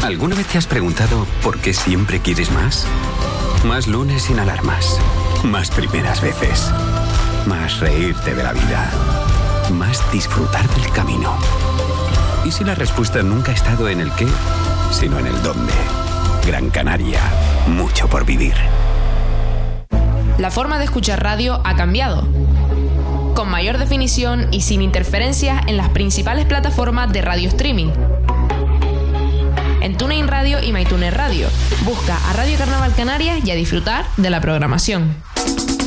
¿Alguna vez te has preguntado por qué siempre quieres más? Más lunes sin alarmas. Más primeras veces. Más reírte de la vida. Más disfrutar del camino. ¿Y si la respuesta nunca ha estado en el qué, sino en el dónde? Gran Canaria. Mucho por vivir. La forma de escuchar radio ha cambiado. Con mayor definición y sin interferencias en las principales plataformas de radio streaming. En TuneIn Radio y MyTuner Radio. Busca a Radio Carnaval Canarias y a disfrutar de la programación.